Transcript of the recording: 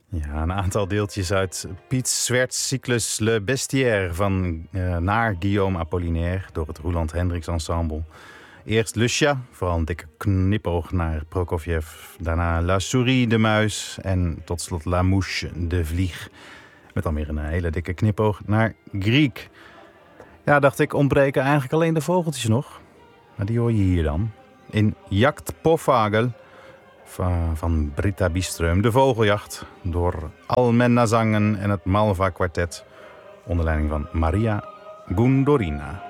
Ja, een aantal deeltjes uit Piet Swerts cyclus Le Bestiaire naar Guillaume Apollinaire door het Roeland Hendricks Ensemble. Eerst Le Chat, vooral een dikke knipoog naar Prokofjev. Daarna La Souris, de muis. En tot slot La Mouche, de vlieg. Met dan weer een hele dikke knipoog naar Grieg. Ja, dacht ik, ontbreken eigenlijk alleen de vogeltjes nog. Maar die hoor je hier dan. In Jagd på Vogel van Britta Byström. De vogeljacht door Almenna Zangen en het Malva Kwartet. Onder leiding van Maria Gundorina.